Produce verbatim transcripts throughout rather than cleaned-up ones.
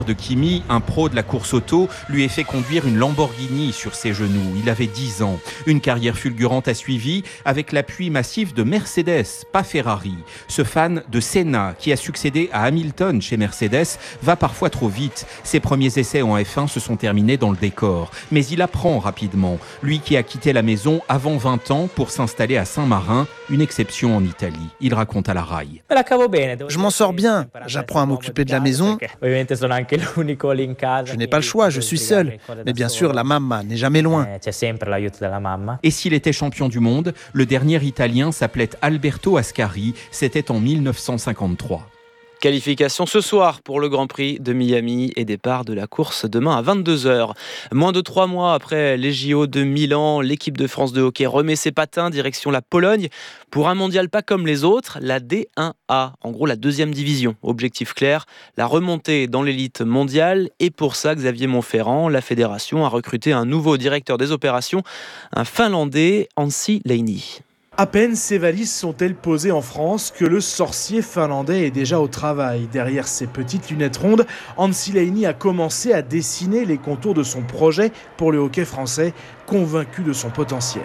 de Kimi, un pro de la course auto, lui ait fait conduire une Lamborghini sur ses genoux. Il avait dix ans. Une carrière fulgurante a suivi avec l'appui massif de Mercedes, pas Ferrari. Ce fan de Senna, qui a succédé à Hamilton chez Mercedes, va parfois trop vite. Ses premiers essais en F un se sont terminés dans le décor. Mais il apprend rapidement. Lui qui a quitté la maison avant vingt ans pour s'installer à Saint-Marin, une exception en Italie. Il raconte à la Rai. Je m'en sors bien. J'apprends à m'occuper de la maison. Je n'ai pas le choix, je suis seul. Mais bien sûr, la mamma n'est jamais loin. Et s'il était champion du monde, le dernier Italien s'appelait Alberto Ascari. C'était en mille neuf cent cinquante-trois. Qualification ce soir pour le Grand Prix de Miami et départ de la course demain à vingt-deux heures. Moins de trois mois après les J O de Milan, l'équipe de France de hockey remet ses patins direction la Pologne pour un mondial pas comme les autres, la D un A, en gros la deuxième division. Objectif clair, la remontée dans l'élite mondiale, et pour ça Xavier Monferrand, la fédération a recruté un nouveau directeur des opérations, un Finlandais, Anssi Leini. À peine ces valises sont-elles posées en France que le sorcier finlandais est déjà au travail. Derrière ses petites lunettes rondes, Anssi Leini a commencé à dessiner les contours de son projet pour le hockey français, convaincu de son potentiel.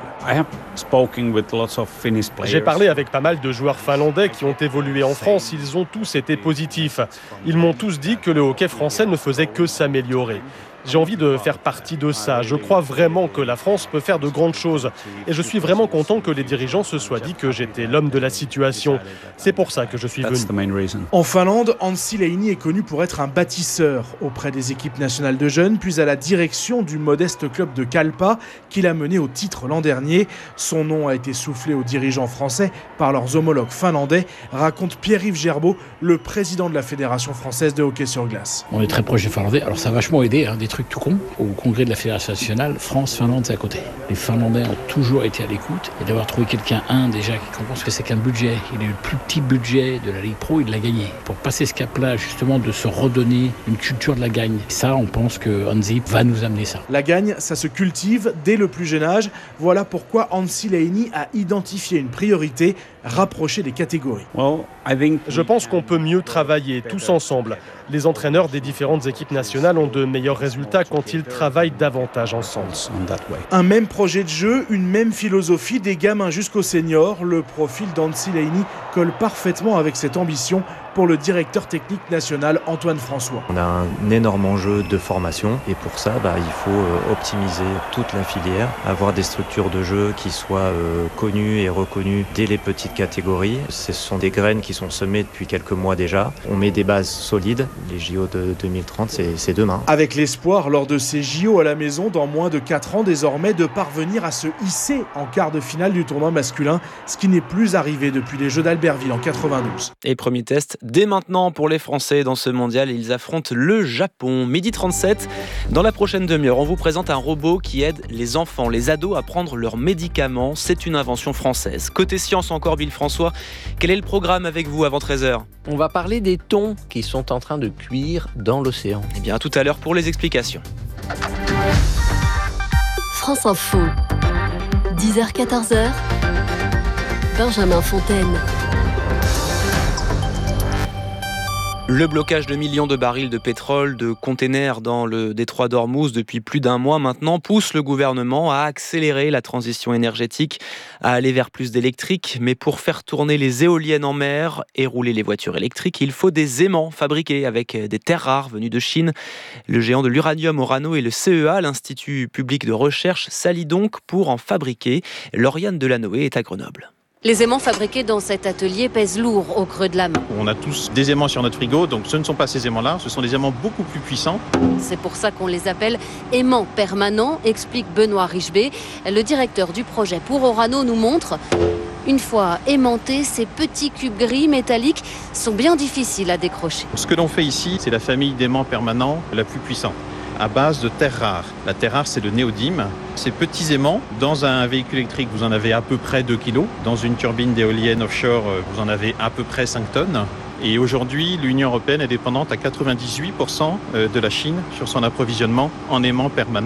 J'ai parlé avec pas mal de joueurs finlandais qui ont évolué en France. Ils ont tous été positifs. Ils m'ont tous dit que le hockey français ne faisait que s'améliorer. J'ai envie de faire partie de ça. Je crois vraiment que la France peut faire de grandes choses. Et je suis vraiment content que les dirigeants se soient dit que j'étais l'homme de la situation. C'est pour ça que je suis venu. En Finlande, Anssi Leini est connu pour être un bâtisseur auprès des équipes nationales de jeunes, puis à la direction du modeste club de Kalpa qu'il a mené au titre l'an dernier. Son nom a été soufflé aux dirigeants français par leurs homologues finlandais, raconte Pierre-Yves Gerbeau, le président de la Fédération française de hockey sur glace. On est très proche des Finlandais, alors ça a vachement aidé, hein, des trucs tout con. Au congrès de la Fédération nationale, France-Finlande, c'est à côté. Les Finlandais ont toujours été à l'écoute, et d'avoir trouvé quelqu'un, un déjà, qui comprend ce que c'est qu'un budget. Il a eu le plus petit budget de la Ligue Pro, il l'a gagné. Pour passer ce cap-là, justement, de se redonner une culture de la gagne. Ça, on pense que Anssi va nous amener ça. La gagne, ça se cultive dès le plus jeune âge. Voilà pourquoi Anssi Leini a identifié une priorité, rapprocher les catégories. Je pense qu'on peut mieux travailler tous ensemble. Les entraîneurs des différentes équipes nationales ont de meilleurs résultats quand ils travaillent davantage ensemble. Un même projet de jeu, une même philosophie, des gamins jusqu'aux seniors. Le profil d'Anssi Leini colle parfaitement avec cette ambition pour le directeur technique national Antoine François. On a un énorme enjeu de formation et pour ça, bah, il faut euh, optimiser toute la filière, avoir des structures de jeu qui soient euh, connues et reconnues dès les petites catégories. Ce sont des graines qui sont semées depuis quelques mois déjà. On met des bases solides. Les J O de deux mille trente, c'est, c'est demain. Avec l'espoir, lors de ces J O à la maison, dans moins de quatre ans désormais, de parvenir à se hisser en quart de finale du tournoi masculin, ce qui n'est plus arrivé depuis les Jeux d'Albertville en quatre-vingt-douze. Et premier test dès maintenant pour les Français dans ce mondial. Ils affrontent le Japon. midi trente-sept, dans la prochaine demi-heure, on vous présente un robot qui aide les enfants, les ados à prendre leurs médicaments. C'est une invention française. Côté science encore, Villefrançois, quel est le programme avec vous avant treize heures ? On va parler des thons qui sont en train de cuire dans l'océan. Eh bien, à tout à l'heure pour les explications. France Info, dix heures quatorze heures, Benjamin Fontaine. Le blocage de millions de barils de pétrole, de containers dans le détroit d'Ormuz depuis plus d'un mois maintenant pousse le gouvernement à accélérer la transition énergétique, à aller vers plus d'électrique. Mais pour faire tourner les éoliennes en mer et rouler les voitures électriques, il faut des aimants fabriqués avec des terres rares venues de Chine. Le géant de l'uranium Orano et le C E A, l'Institut public de recherche, s'allient donc pour en fabriquer. Lauriane Delanoë est à Grenoble. Les aimants fabriqués dans cet atelier pèsent lourd au creux de la main. On a tous des aimants sur notre frigo, donc ce ne sont pas ces aimants-là, ce sont des aimants beaucoup plus puissants. C'est pour ça qu'on les appelle aimants permanents, explique Benoît Richebé. Le directeur du projet pour Orano nous montre. Une fois aimantés, ces petits cubes gris métalliques sont bien difficiles à décrocher. Ce que l'on fait ici, c'est la famille d'aimants permanents la plus puissante, à base de terres rares. La terre rare, c'est le néodyme. Ces petits aimants, dans un véhicule électrique, vous en avez à peu près deux kilos. Dans une turbine d'éolienne offshore, vous en avez à peu près cinq tonnes. Et aujourd'hui, l'Union européenne est dépendante à quatre-vingt-dix-huit pour cent de la Chine sur son approvisionnement en aimants permanents.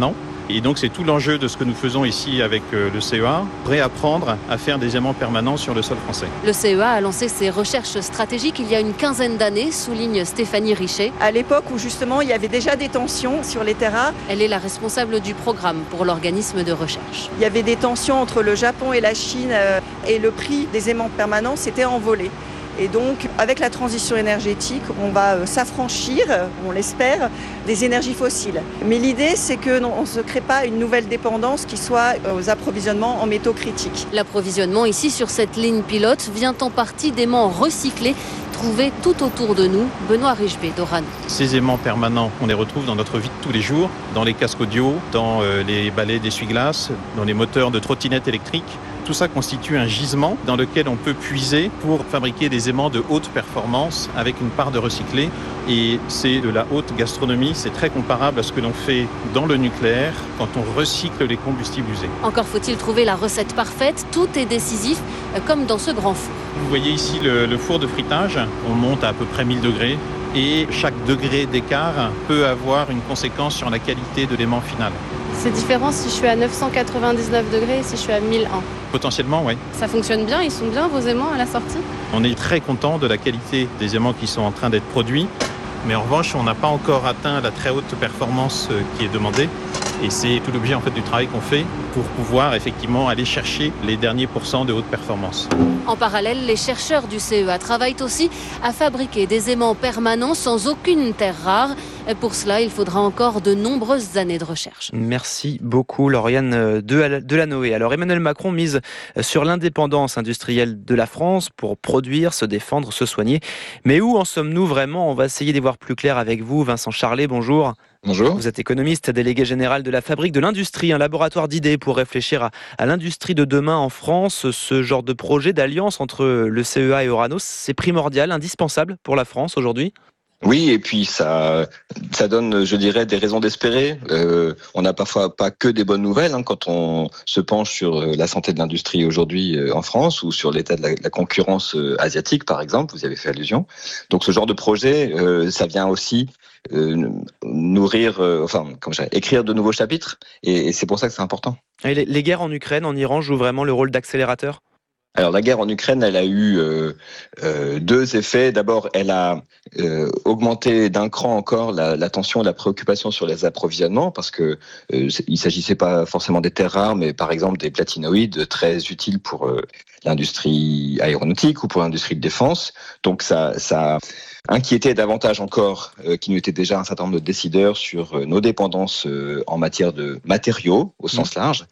Et donc c'est tout l'enjeu de ce que nous faisons ici avec le C E A, réapprendre à faire des aimants permanents sur le sol français. Le C E A a lancé ses recherches stratégiques il y a une quinzaine d'années, souligne Stéphanie Richet. À l'époque où justement il y avait déjà des tensions sur les terres rares. Elle est la responsable du programme pour l'organisme de recherche. Il y avait des tensions entre le Japon et la Chine et le prix des aimants permanents s'était envolé. Et donc, avec la transition énergétique, on va s'affranchir, on l'espère, des énergies fossiles. Mais l'idée, c'est qu'on ne se crée pas une nouvelle dépendance qui soit aux approvisionnements en métaux critiques. L'approvisionnement ici, sur cette ligne pilote, vient en partie d'aimants recyclés, trouvés tout autour de nous. Benoît Richbé d'Orano. Ces aimants permanents, on les retrouve dans notre vie de tous les jours, dans les casques audio, dans les balais d'essuie-glace, dans les moteurs de trottinettes électriques. Tout ça constitue un gisement dans lequel on peut puiser pour fabriquer des aimants de haute performance avec une part de recyclé. Et c'est de la haute gastronomie, c'est très comparable à ce que l'on fait dans le nucléaire quand on recycle les combustibles usés. Encore faut-il trouver la recette parfaite, tout est décisif, comme dans ce grand four. Vous voyez ici le, le four de fritage, on monte à à peu près mille degrés. Et chaque degré d'écart peut avoir une conséquence sur la qualité de l'aimant final. C'est différent si je suis à neuf cent quatre-vingt-dix-neuf degrés et si je suis à mille un. Potentiellement, oui. Ça fonctionne bien, ils sont bien vos aimants à la sortie ? On est très content de la qualité des aimants qui sont en train d'être produits. Mais en revanche, on n'a pas encore atteint la très haute performance qui est demandée. Et c'est tout l'objet en fait, du travail qu'on fait pour pouvoir effectivement aller chercher les derniers pourcents de haute performance. En parallèle, les chercheurs du C E A travaillent aussi à fabriquer des aimants permanents sans aucune terre rare. Pour cela, il faudra encore de nombreuses années de recherche. Merci beaucoup, Lauriane Delanoë. Alors, Emmanuel Macron mise sur l'indépendance industrielle de la France pour produire, se défendre, se soigner. Mais où en sommes-nous vraiment ? On va essayer d'y voir plus clair avec vous. Vincent Charlet, bonjour. Bonjour. Vous êtes économiste, délégué général de la Fabrique de l'Industrie, un laboratoire d'idées pour réfléchir à, à l'industrie de demain en France. Ce genre de projet d'alliance entre le C E A et Orano, c'est primordial, indispensable pour la France aujourd'hui ? Oui, et puis ça, ça donne, je dirais, des raisons d'espérer. Euh, on n'a parfois pas que des bonnes nouvelles hein, quand on se penche sur la santé de l'industrie aujourd'hui euh, en France ou sur l'état de la, la concurrence euh, asiatique, par exemple. Vous y avez fait allusion. Donc, ce genre de projet, euh, ça vient aussi euh, nourrir, euh, enfin, comment je dirais, écrire de nouveaux chapitres. Et, et c'est pour ça que c'est important. Et les, les guerres en Ukraine, en Iran, jouent vraiment le rôle d'accélérateur ? Alors la guerre en Ukraine, elle a eu euh, euh, deux effets. D'abord, elle a euh, augmenté d'un cran encore la, la tension, la préoccupation sur les approvisionnements, parce que euh, il s'agissait pas forcément des terres rares, mais par exemple des platinoïdes très utiles pour euh, l'industrie aéronautique ou pour l'industrie de défense. Donc ça, ça inquiétait davantage encore euh, qui nous étaient déjà un certain nombre de décideurs sur euh, nos dépendances euh, en matière de matériaux au sens large.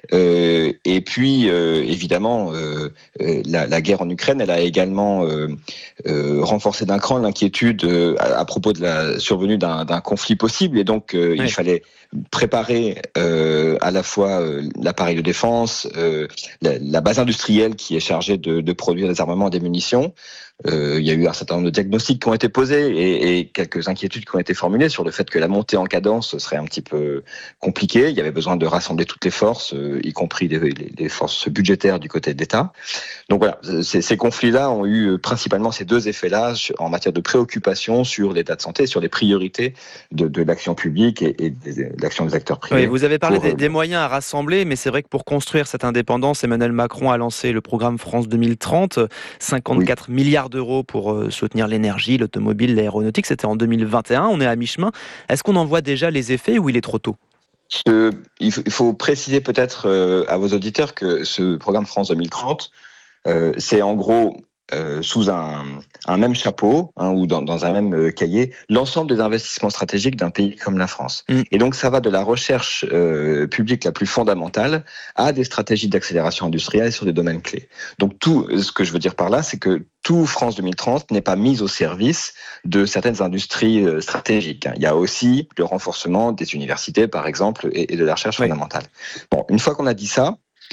Euh, et puis euh, évidemment. Euh, Euh, la, la guerre en Ukraine, elle a également euh, euh, renforcé d'un cran l'inquiétude euh, à, à propos de la survenue d'un, d'un conflit possible. Et donc, euh, ouais. il fallait préparer euh, à la fois euh, l'appareil de défense, euh, la, la base industrielle qui est chargée de, de produire des armements et des munitions. Euh, il y a eu un certain nombre de diagnostics qui ont été posés et, et quelques inquiétudes qui ont été formulées sur le fait que la montée en cadence serait un petit peu compliquée. Il y avait besoin de rassembler toutes les forces, euh, y compris les, les, les forces budgétaires du côté de l'État. Donc voilà, ces, ces conflits-là ont eu principalement ces deux effets-là en matière de préoccupation sur l'état de santé, sur les priorités de, de l'action publique et, et de l'action des acteurs privés. Oui, vous avez parlé pour, des, des moyens à rassembler, mais c'est vrai que pour construire cette indépendance, Emmanuel Macron a lancé le programme France deux mille trente, cinquante-quatre oui. milliards d'euros pour soutenir l'énergie, l'automobile, l'aéronautique. C'était en deux mille vingt et un, on est à mi-chemin. Est-ce qu'on en voit déjà les effets ou il est trop tôt ? Euh, il faut préciser peut-être euh, à vos auditeurs que ce programme France deux mille trente, euh, c'est en gros euh, sous un, un même chapeau hein, ou dans, dans un même euh, cahier l'ensemble des investissements stratégiques d'un pays comme la France. Mmh. Et donc ça va de la recherche euh, publique la plus fondamentale à des stratégies d'accélération industrielle sur des domaines clés. Donc tout ce que je veux dire par là, c'est que tout France deux mille trente n'est pas mis au service de certaines industries stratégiques. Il y a aussi le renforcement des universités, par exemple, et de la recherche oui. fondamentale. Bon, une fois qu'on a dit ça,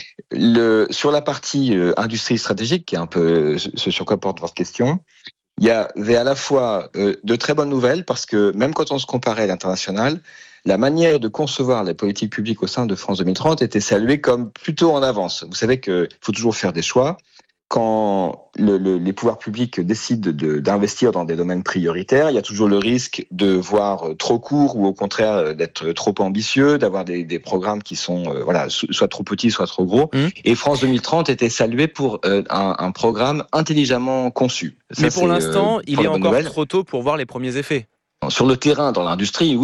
le, sur la partie euh, industrie stratégique, qui est un peu ce sur quoi porte votre question, il y avait à la fois euh, de très bonnes nouvelles, parce que même quand on se comparait à l'international, la manière de concevoir les politiques publiques au sein de France deux mille trente était saluée comme plutôt en avance. Vous savez qu'il faut toujours faire des choix. quand le, le, les pouvoirs publics décident de, d'investir dans des domaines prioritaires, il y a toujours le risque de voir trop court ou au contraire d'être trop ambitieux, d'avoir des, des programmes qui sont euh, voilà, soit trop petits, soit trop gros. Mmh. Et France deux mille trente était salué pour euh, un, un programme intelligemment conçu. Ça, mais pour l'instant, euh, pour il est encore nouvelle. trop tôt pour voir les premiers effets. Sur le terrain, dans l'industrie, oui.